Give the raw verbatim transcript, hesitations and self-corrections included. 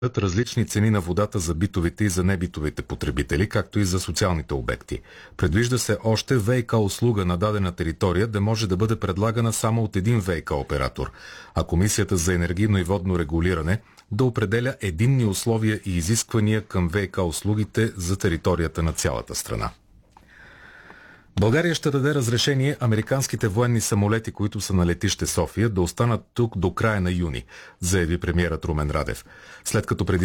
различни цени на водата за битовите и за небитовите потребители, както и за социалните обекти. Предвижда се още ВиК услуга на дадена територия да може да бъде предлагана само от един ВиК оператор, а Комисията за енергийно и водно регулиране да определя единни условия и изисквания към ВиК услугите за територията на цялата страна. България ще даде разрешение американските военни самолети, които са на летище София, да останат тук до края на юни, заяви премиерът Румен Радев. След като преди